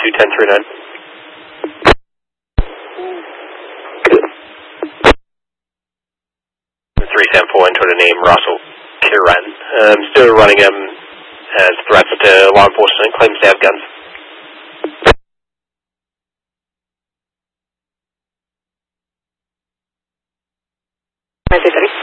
1039. The 374 enter the name Russell Kiran. Still running him as threats to law enforcement, claims to have guns. 933.